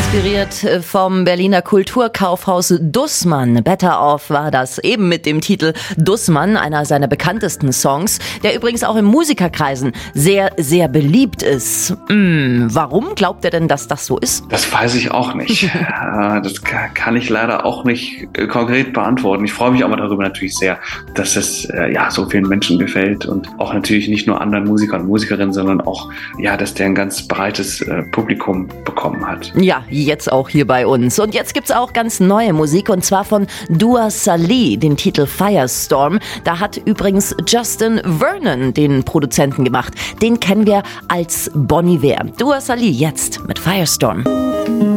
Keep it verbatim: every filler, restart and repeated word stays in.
Inspiriert vom Berliner Kulturkaufhaus Dussmann. Better Off war das, eben mit dem Titel Dussmann, einer seiner bekanntesten Songs, der übrigens auch in Musikerkreisen sehr, sehr beliebt ist. Hm, warum glaubt er denn, dass das so ist? Das weiß ich auch nicht. Das kann ich leider auch nicht konkret beantworten. Ich freue mich aber darüber natürlich sehr, dass es ja so vielen Menschen gefällt und auch natürlich nicht nur anderen Musikern und Musikerinnen, sondern auch, ja, dass der ein ganz breites Publikum bekommen hat. Ja, jetzt auch hier bei uns. Und jetzt gibt's auch ganz neue Musik, und zwar von Dua Salih, den Titel Firestorm. Da hat übrigens Justin Vernon den Produzenten gemacht. Den kennen wir als Bon Iver. Dua Salih jetzt mit Firestorm.